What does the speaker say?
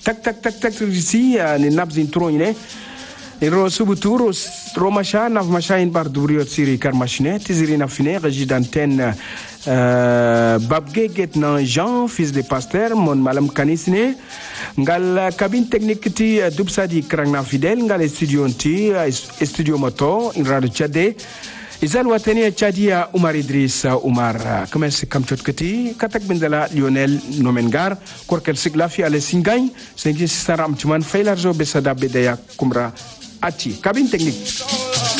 tak risi ni nabs intro ini iro subuturo romasha nav mashain barduriot siri karmashne tiziri na fine régie d'antenne babgeget na Jean fils de pasteur mon malam kanisne ngal cabine technique ti dubsadi krangna fidèle ngal studio moto in radio Tchadé izal watani Tchadia Umar Idris Umar kames kamchot kati katak bendala Lionel Nomengar korkel sigla fi ale singay sengi saram tuman failarzo besada bedaya kumra ati cabine technique